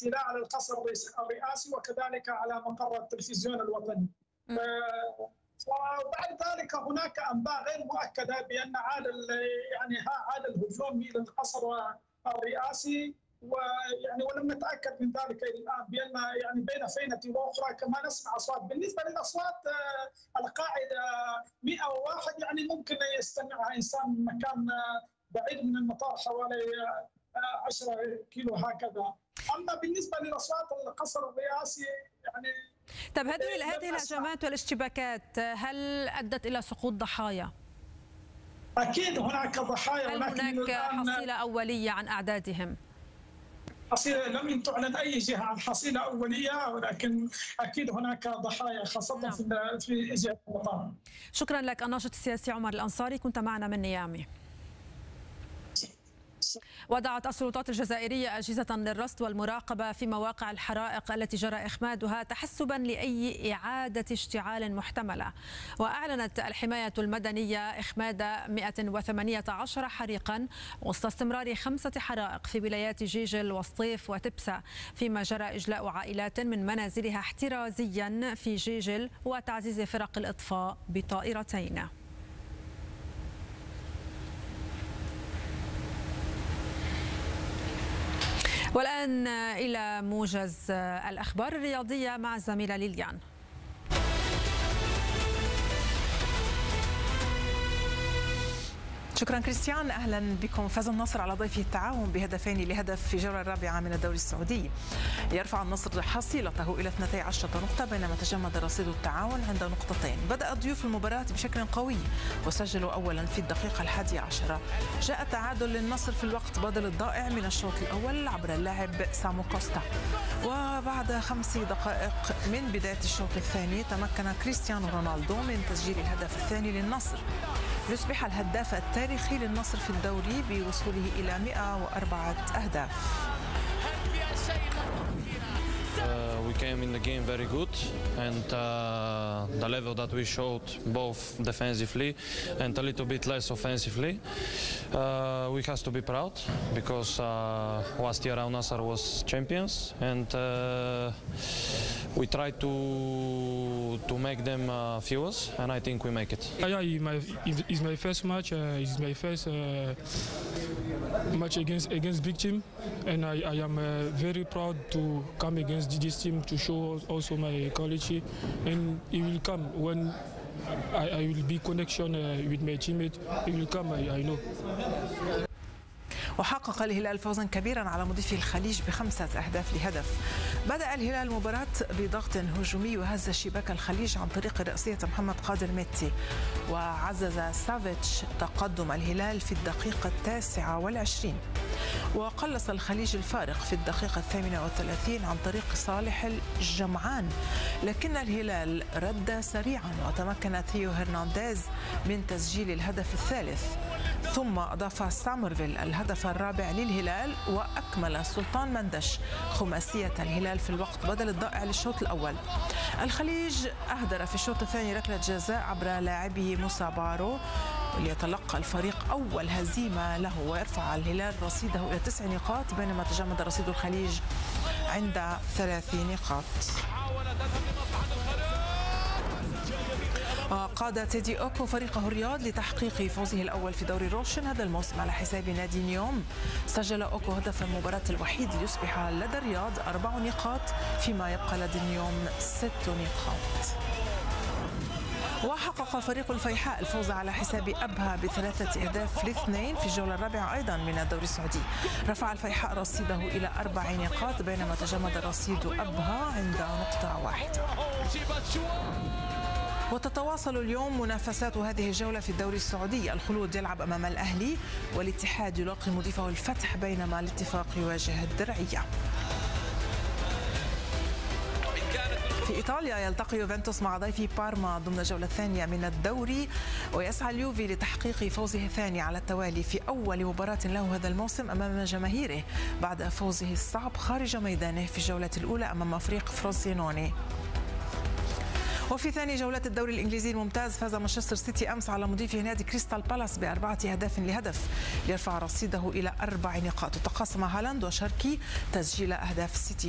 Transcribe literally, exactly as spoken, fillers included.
الاستيلاء على القصر الرئاسي وكذلك على مقر التلفزيون الوطني. وبعد ذلك هناك انباء غير مؤكده بان عاد يعني عاد الهجوم الى القصر الرئاسي، ويعني ولم نتاكد من ذلك الى الان، بان يعني بين فينه واخرى كما نسمع اصوات. بالنسبه للاصوات القاعده مئة وواحد يعني ممكن يستمعها انسان من مكان بعيد من المطار حوالي عشرة كيلو هكذا. اما بالنسبه للاصوات القصر الرئاسي يعني طب هذه هذه الهجمات والاشتباكات هل ادت الى سقوط ضحايا؟ اكيد هناك ضحايا، هل هناك حصيله اوليه عن اعدادهم؟ حصيله لم تعلن اي جهه عن حصيله اوليه، ولكن اكيد هناك ضحايا خاصه نعم. في في جهه المطار. شكرا لك الناشط السياسي عمر الانصاري، كنت معنا من نيامي. وضعت السلطات الجزائرية أجهزة للرصد والمراقبة في مواقع الحرائق التي جرى إخمادها تحسبا لأي إعادة اشتعال محتملة. وأعلنت الحماية المدنية إخماد مئة وثمانية عشر حريقا وسط استمرار خمسة حرائق في ولايات جيجل وسطيف وتبسة، فيما جرى إجلاء عائلات من منازلها احترازيا في جيجل وتعزيز فرق الإطفاء بطائرتين. والآن إلى موجز الأخبار الرياضية مع الزميلة ليليان. شكرا كريستيان، اهلا بكم. فاز النصر على ضيفه التعاون بهدفين لهدف في الجوله الرابعه من الدوري السعودي. يرفع النصر حصيلته الى اثنتي عشرة نقطه بينما تجمد رصيد التعاون عند نقطتين. بدأ ضيوف المباراه بشكل قوي وسجلوا اولا في الدقيقه الحادية عشرة. جاء التعادل للنصر في الوقت بدل الضائع من الشوط الاول عبر اللاعب سامو كوستا. وبعد خمس دقائق من بدايه الشوط الثاني تمكن كريستيانو رونالدو من تسجيل الهدف الثاني للنصر، ليصبح الهداف التاريخي للنصر في الدوري بوصوله إلى مئة وأربعة أهداف. Uh, we came in the game very good, and uh, the level that we showed both defensively and a little bit less offensively, uh, we have to be proud because uh, last year Al Nassr was champions, and uh, we tried to to make them uh, feel us, and I think we make it. Yeah, it's my, it's my first match. Uh, it's my first uh, match against against big team, and I, I am uh, very proud to come against this team to show also my quality, and it will come when I, I will be connection uh, with my teammate. It will come, I, I know. وحقق الهلال فوزا كبيرا على مضيف الخليج بخمسة أهداف لهدف. بدأ الهلال المباراة بضغط هجومي وهز شباك الخليج عن طريق رأسية محمد قادر ميتي، وعزز سافيتش تقدم الهلال في الدقيقة التاسعة والعشرين، وقلص الخليج الفارق في الدقيقة الثامنة والثلاثين عن طريق صالح الجمعان، لكن الهلال رد سريعا وتمكن ثيو هرنانديز من تسجيل الهدف الثالث، ثم أضاف سامرفيل الهدف الرابع للهلال، وأكمل سلطان مندش خماسية الهلال في الوقت بدل الضائع للشوط الأول. الخليج أهدر في الشوط الثاني ركلة جزاء عبر لاعبه موسى بارو، ليتلقى الفريق أول هزيمة له ويرفع الهلال رصيده إلى تسع نقاط بينما تجمد رصيد الخليج عند ثلاث نقاط. قاد تيدي أوكو فريقه الرياض لتحقيق فوزه الأول في دوري روشن هذا الموسم على حساب نادي نيوم. سجل أوكو هدف المباراة الوحيد ليصبح لدى الرياض أربع نقاط فيما يبقى لدى نيوم ست نقاط. وحقق فريق الفيحاء الفوز على حساب أبها بثلاثة أهداف لاثنين في الجولة الرابعة أيضا من الدوري السعودي. رفع الفيحاء رصيده إلى أربع نقاط بينما تجمد رصيد أبها عند نقطة واحدة. وتتواصل اليوم منافسات هذه الجولة في الدوري السعودي. الخلود يلعب أمام الأهلي والاتحاد يلاقي مضيفه الفتح بينما الاتفاق يواجه الدرعية. في إيطاليا يلتقي يوفنتوس مع ضيفي بارما ضمن الجولة الثانية من الدوري، ويسعى اليوفي لتحقيق فوزه الثاني على التوالي في أول مباراة له هذا الموسم أمام جماهيره بعد فوزه الصعب خارج ميدانه في الجولة الأولى أمام فريق فروسينوني. وفي ثاني جولات الدوري الإنجليزي الممتاز فاز مانشستر سيتي أمس على مضيفه نادي كريستال بالاس بأربعة أهداف لهدف ليرفع رصيده إلى أربع نقاط. وتقاسم هالاند وشاركي تسجيل أهداف سيتي.